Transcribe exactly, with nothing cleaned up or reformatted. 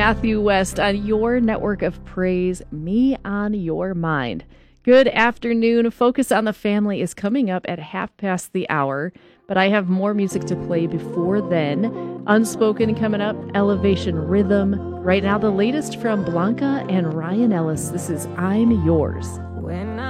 Matthew West on your network of praise, Me on Your Mind. Good afternoon. Focus on the Family is coming up at half past the hour, but I have more music to play before then. Unspoken coming up, Elevation Rhythm. Right now, the latest from Blanca and Ryan Ellis. This is I'm Yours. When